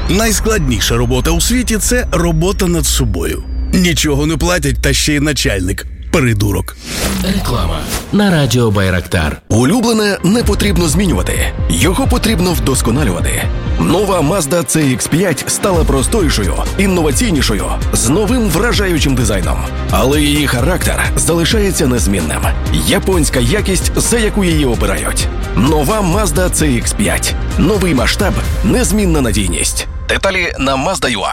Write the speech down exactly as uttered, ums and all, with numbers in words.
Найскладніша робота у світі – це робота над собою. Нічого не платять, та ще й начальник – придурок. Реклама на радіо Байрактар. Улюблене не потрібно змінювати. Його потрібно вдосконалювати. Нова Mazda ці ікс п'ять стала просторішою, інноваційнішою, з новим вражаючим дизайном. Але її характер залишається незмінним. Японська якість, за яку її обирають. Нова Mazda ці ікс п'ять. Новий масштаб, незмінна надійність. Деталі на Mazda.ua.